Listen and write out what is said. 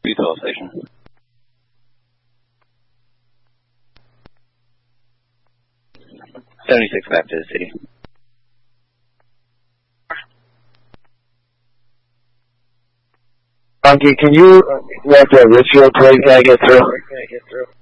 Utah station. .76 back to the city. Monkey, can you let the Richfield plate guy get through?